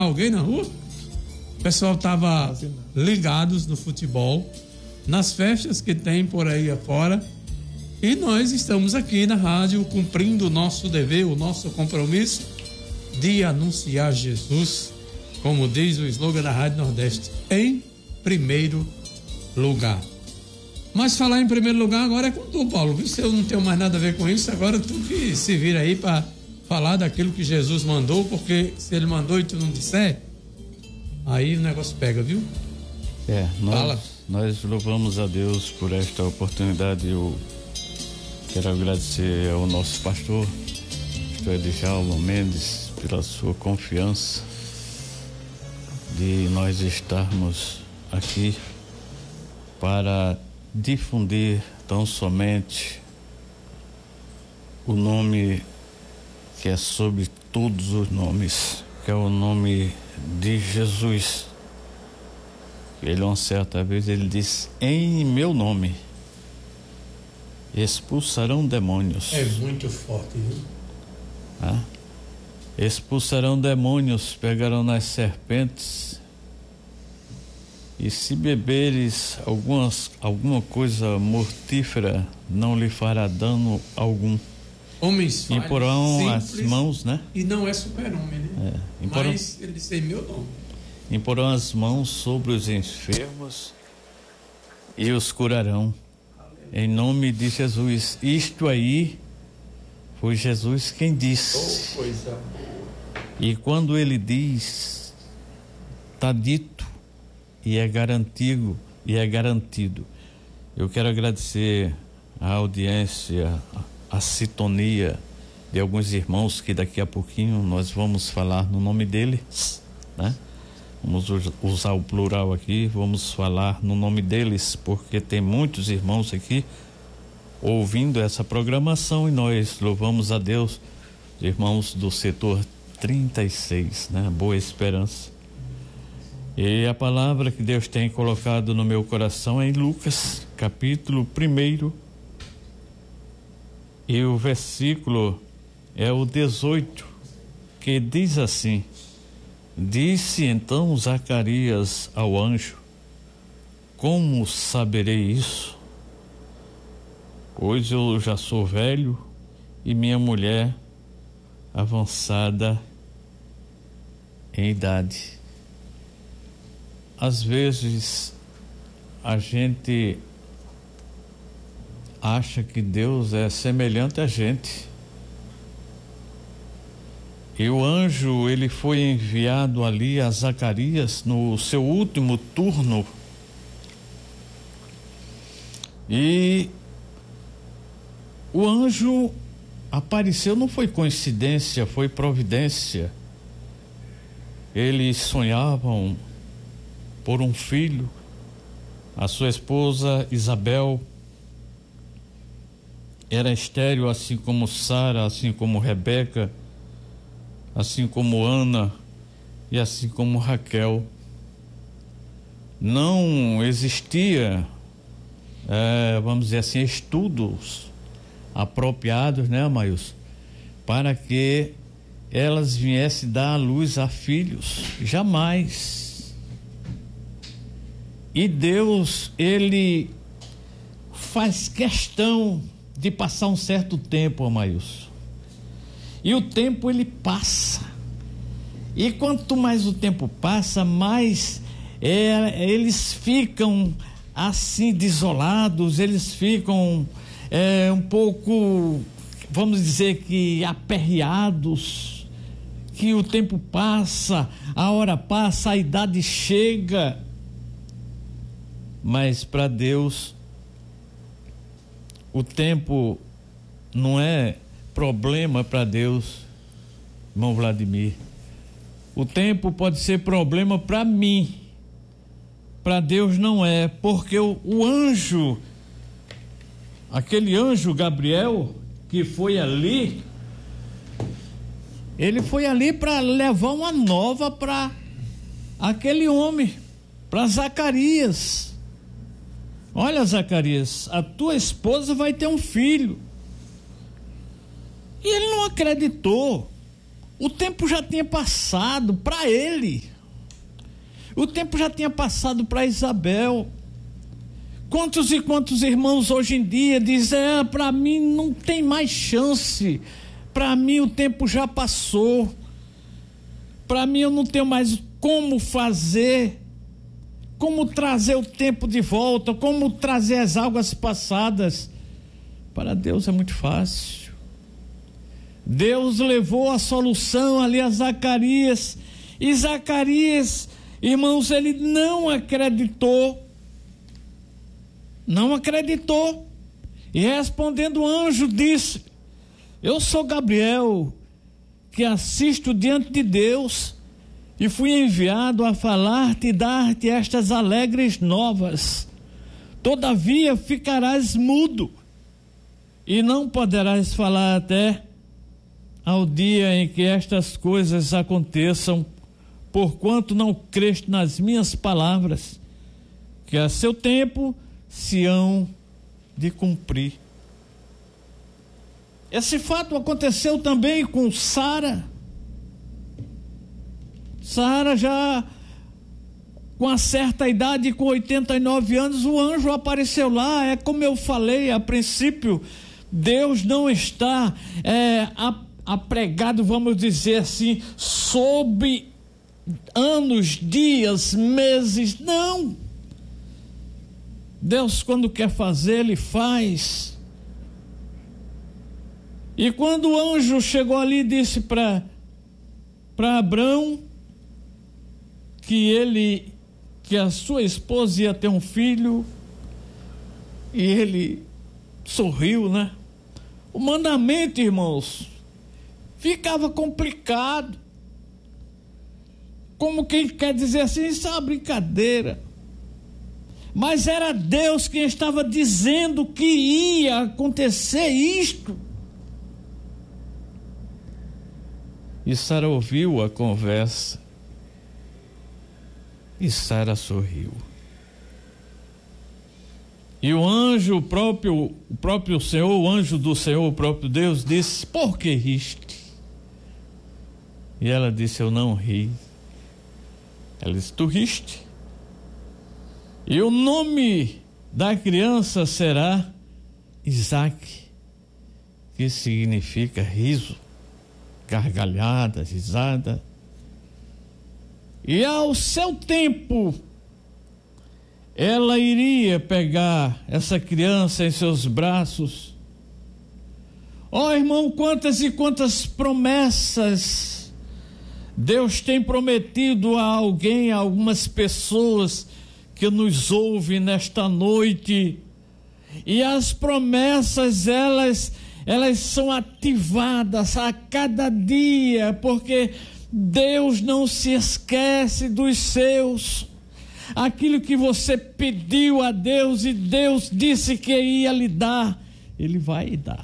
Alguém na rua? O pessoal estava ligados no futebol, nas festas que tem por aí afora. E nós estamos aqui na rádio cumprindo o nosso dever, o nosso compromisso de anunciar Jesus, como diz o slogan da Rádio Nordeste, em primeiro lugar. Mas falar em primeiro lugar agora é com tu, Paulo. Viu? Se eu não tenho mais nada a ver com isso, agora tu que se vira aí para falar daquilo que Jesus mandou, porque se ele mandou e tu não disser, aí o negócio pega, viu? Nós louvamos a Deus por esta oportunidade. Eu quero agradecer ao nosso pastor Djalma Mendes, pela sua confiança de nós estarmos aqui para difundir tão somente o nome que é sobre todos os nomes, que é o nome de Jesus. Ele, uma certa vez, ele disse: em meu nome expulsarão demônios. É muito forte, viu? Expulsarão demônios, pegarão nas serpentes, e se beberes alguma coisa mortífera, não lhe fará dano algum. Homens falhos, imporão as simples, mãos, né? E não é super-homem, né? Mas ele disse em meu nome. Imporão as mãos sobre os enfermos e os curarão. Em nome de Jesus. Isto aí foi Jesus quem disse. Coisa. E quando ele diz, está dito e é garantido. Eu quero agradecer a audiência, a sintonia de alguns irmãos que daqui a pouquinho nós vamos falar no nome deles, né? Vamos usar o plural aqui, vamos falar no nome deles, porque tem muitos irmãos aqui ouvindo essa programação e nós louvamos a Deus, irmãos do setor 36, né? Boa Esperança. E a palavra que Deus tem colocado no meu coração é em Lucas, capítulo 1, e o versículo é o 18, que diz assim: disse então Zacarias ao anjo: como saberei isso? Pois eu já sou velho e minha mulher avançada em idade. Às vezes a gente acha que Deus é semelhante a gente. E o anjo, ele foi enviado ali a Zacarias no seu último turno. E o anjo apareceu, não foi coincidência, foi providência. Eles sonhavam por um filho. A sua esposa Isabel era estéril, assim como Sara, assim como Rebeca, assim como Ana e assim como Raquel. Não existia, vamos dizer assim, estudos apropriados, né, Amailson, para que elas viessem dar à luz a filhos. Jamais. E Deus, ele faz questão de passar um certo tempo, Amailson. E o tempo ele passa. E quanto mais o tempo passa, mais eles ficam assim desolados, eles ficam um pouco, vamos dizer que aperreados, que o tempo passa, a hora passa, a idade chega. Mas para Deus o tempo não é problema para Deus, irmão Vladimir. O tempo pode ser problema para mim, para Deus não é, porque o anjo, aquele anjo Gabriel que foi ali, ele foi ali para levar uma nova para aquele homem, para Zacarias. Olha, Zacarias, a tua esposa vai ter um filho. E ele não acreditou. O tempo já tinha passado para ele. O tempo já tinha passado para Isabel. Quantos e quantos irmãos hoje em dia dizem: para mim não tem mais chance, para mim o tempo já passou, para mim eu não tenho mais como fazer, como trazer o tempo de volta, como trazer as águas passadas. Para Deus é muito fácil. Deus levou a solução ali a Zacarias, e Zacarias, irmãos, ele não acreditou, e respondendo o anjo disse: eu sou Gabriel, que assisto diante de Deus, e fui enviado a falar-te e dar-te estas alegres novas. Todavia ficarás mudo, e não poderás falar até ao dia em que estas coisas aconteçam, porquanto não creste nas minhas palavras, que a seu tempo se hão de cumprir. Esse fato aconteceu também com Sara. Sara, já com uma certa idade, com 89 anos, o anjo apareceu lá. É como eu falei a princípio, Deus não está apregado, vamos dizer assim, sob anos, dias, meses. Não. Deus, quando quer fazer, Ele faz. E quando o anjo chegou ali, disse para Abrão que a sua esposa ia ter um filho, e ele sorriu, né? O mandamento, irmãos, ficava complicado. Como quem quer dizer assim, isso é uma brincadeira. Mas era Deus quem estava dizendo que ia acontecer isto. E Sara ouviu a conversa, e Sara sorriu. E o anjo, o próprio Senhor, o anjo do Senhor, o próprio Deus, disse: por que riste? E ela disse: eu não ri. Ela disse: tu riste? E o nome da criança será Isaque, que significa riso, gargalhada, risada. E ao seu tempo, ela iria pegar essa criança em seus braços. Ó, irmão, quantas e quantas promessas Deus tem prometido a alguém, a algumas pessoas que nos ouvem nesta noite. E as promessas, elas são ativadas a cada dia, porque Deus não se esquece dos seus. Aquilo que você pediu a Deus e Deus disse que ia lhe dar, Ele vai dar.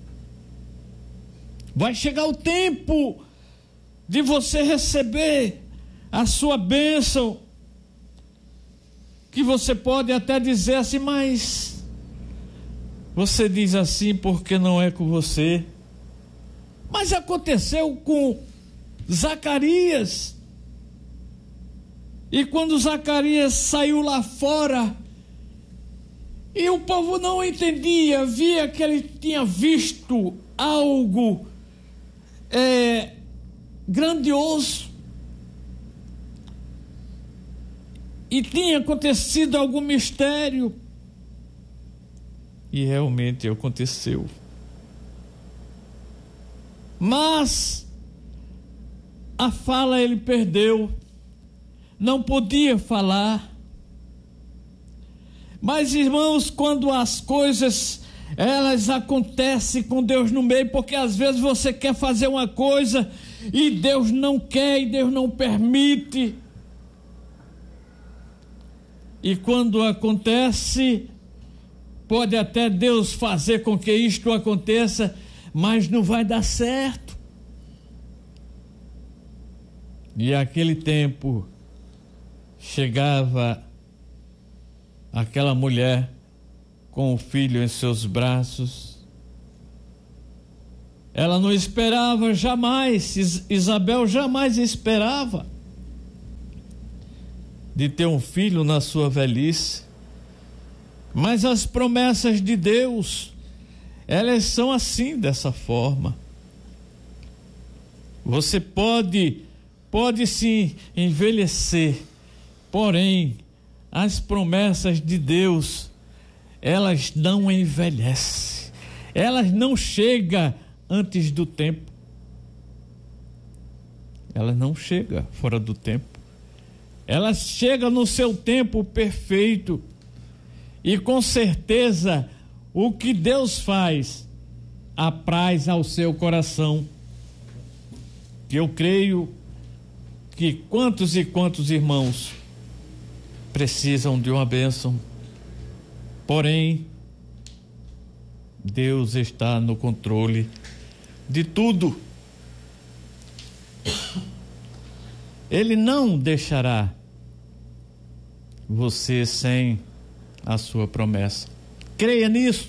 Vai chegar o tempo de você receber a sua bênção, que você pode até dizer assim: mas você diz assim porque não é com você. Mas aconteceu com Zacarias. E quando Zacarias saiu lá fora, e o povo não entendia, via que ele tinha visto algo grandioso, e tinha acontecido algum mistério, e realmente aconteceu. Mas a fala ele perdeu, não podia falar. Mas, irmãos, quando as coisas elas acontecem com Deus no meio, porque às vezes você quer fazer uma coisa e Deus não quer, e Deus não permite. E quando acontece, pode até Deus fazer com que isto aconteça, mas não vai dar certo. E aquele tempo chegava aquela mulher com o filho em seus braços. Ela não esperava jamais, Isabel jamais esperava de ter um filho na sua velhice. Mas as promessas de Deus, elas são assim, dessa forma. Você pode sim envelhecer, porém, as promessas de Deus, elas não envelhecem, elas não chegam antes do tempo, elas não chegam fora do tempo, elas chegam no seu tempo perfeito. E com certeza, o que Deus faz apraz ao seu coração. Eu creio que quantos e quantos irmãos precisam de uma bênção, porém, Deus está no controle de tudo. Ele não deixará você sem a sua promessa. Creia nisso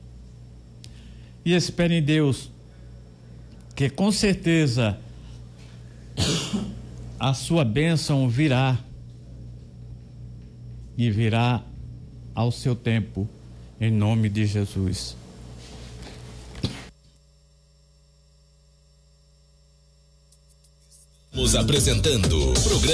e espere em Deus, que com certeza a sua bênção virá, e virá ao seu tempo, em nome de Jesus. Estamos apresentando o programa